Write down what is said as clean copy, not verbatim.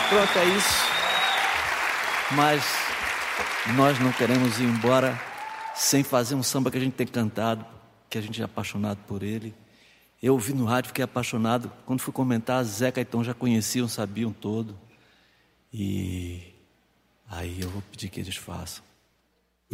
Pronto, é isso. Mas nós não queremos ir embora sem fazer um samba que a gente tem cantado, que a gente é apaixonado por ele. Eu ouvi no rádio, fiquei apaixonado. Quando fui comentar, Zeca e Tom já conheciam, sabiam todo. E aí eu vou pedir que eles façam.